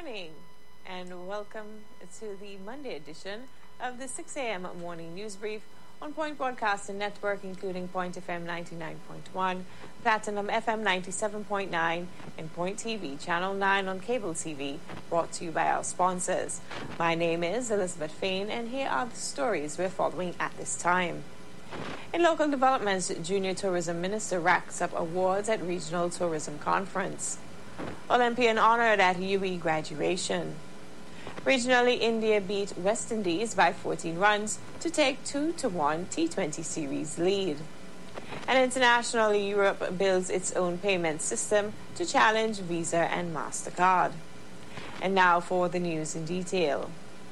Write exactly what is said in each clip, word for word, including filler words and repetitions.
Good morning and welcome to the Monday edition of the six a.m. morning news brief on Point Broadcasting Network, including Point F M ninety-nine point one, Platinum F M ninety-seven point nine, and Point T V Channel nine on cable T V, brought to you by our sponsors. My name is Elizabeth Fain, and here are the stories we're following at this time. In local developments, Junior Tourism Minister racks up awards at Regional Tourism Conference. Olympian honored at U E graduation. Regionally, India beat West Indies by fourteen runs to take two to one T twenty series lead. And internationally, Europe builds its own payment system to challenge Visa and MasterCard. And now for the news in detail.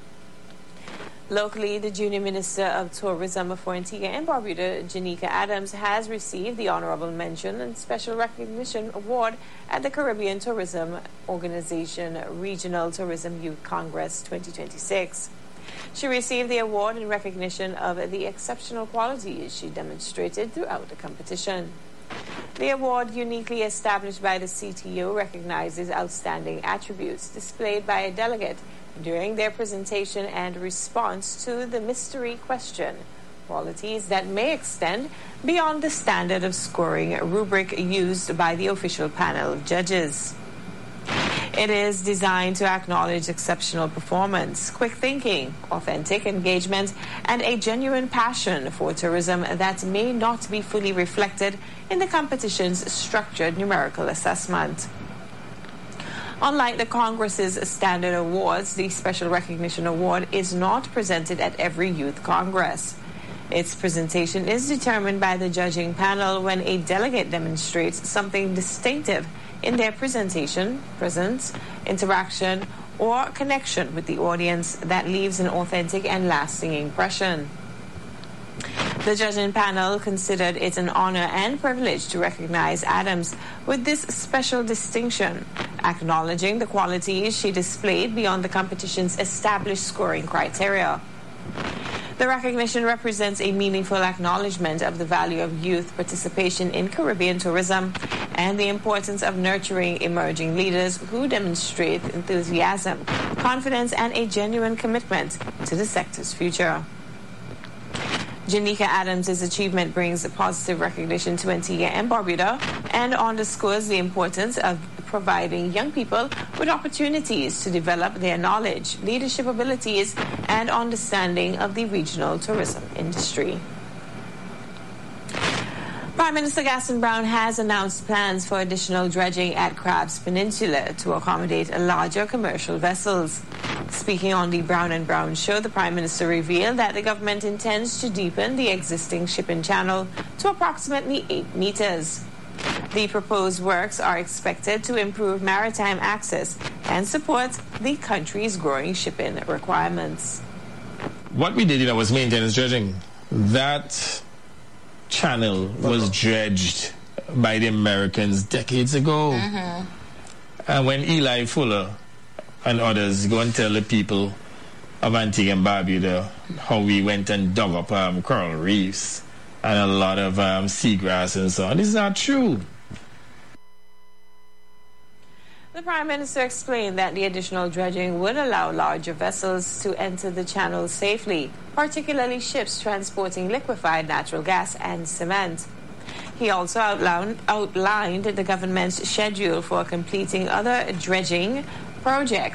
Locally, the Junior Minister of Tourism for Antigua and Barbuda, Janika Adams, has received the Honorable Mention and Special Recognition Award at the Caribbean Tourism Organization Regional Tourism Youth Congress twenty twenty-six. She received the award in recognition of the exceptional qualities she demonstrated throughout the competition. The award, uniquely established by the C T O, recognizes outstanding attributes displayed by a delegate during their presentation and response to the mystery question, qualities that may extend beyond the standard of scoring rubric used by the official panel of judges. It is designed to acknowledge exceptional performance, quick thinking, authentic engagement, and a genuine passion for tourism that may not be fully reflected in the competition's structured numerical assessment. Unlike the Congress's standard awards, the Special Recognition Award is not presented at every youth Congress. Its presentation is determined by the judging panel when a delegate demonstrates something distinctive in their presentation, presence, interaction, or connection with the audience that leaves an authentic and lasting impression. The judging panel considered it an honor and privilege to recognize Adams with this special distinction, acknowledging the qualities she displayed beyond the competition's established scoring criteria. The recognition represents a meaningful acknowledgement of the value of youth participation in Caribbean tourism and the importance of nurturing emerging leaders who demonstrate enthusiasm, confidence, and a genuine commitment to the sector's future. Janika Adams' achievement brings positive recognition to Antigua and Barbuda and underscores the importance of providing young people with opportunities to develop their knowledge, leadership abilities, and understanding of the regional tourism industry. Prime Minister Gaston Brown has announced plans for additional dredging at Crabs Peninsula to accommodate larger commercial vessels. Speaking on the Brown and Brown show, the Prime Minister revealed that the government intends to deepen the existing shipping channel to approximately eight meters. The proposed works are expected to improve maritime access and support the country's growing shipping requirements. What we did, you know, was maintenance dredging. That channel was dredged by the Americans decades ago. Mm-hmm. And when Eli Fuller and others go and tell the people of Antigua and Barbuda how we went and dug up um, coral reefs and a lot of um, seagrass and so on, this is not true. The Prime Minister explained that the additional dredging would allow larger vessels to enter the channel safely, particularly ships transporting liquefied natural gas and cement. He also outlined, outlined the government's schedule for completing other dredging projects